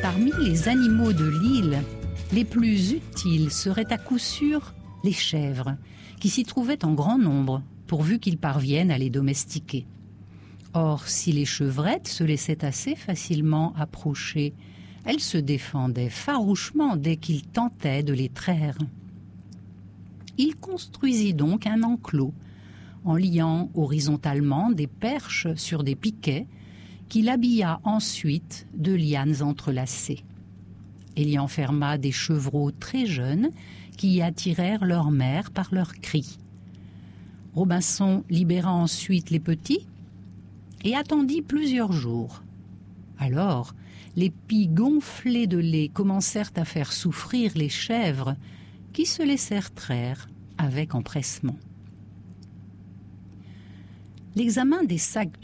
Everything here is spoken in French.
Parmi les animaux de l'île, les plus utiles seraient à coup sûr les chèvres, qui s'y trouvaient en grand nombre, pourvu qu'ils parviennent à les domestiquer. Or, si les chevrettes se laissaient assez facilement approcher, elles se défendaient farouchement dès qu'ils tentaient de les traire. Il construisit donc un enclos, en liant horizontalement des perches sur des piquets, qu'il habilla ensuite de lianes entrelacées. Il y enferma des chevreaux très jeunes qui y attirèrent leur mère par leurs cris. Robinson libéra ensuite les petits et attendit plusieurs jours. Alors, les pies gonflées de lait commencèrent à faire souffrir les chèvres qui se laissèrent traire avec empressement. L'examen des sacs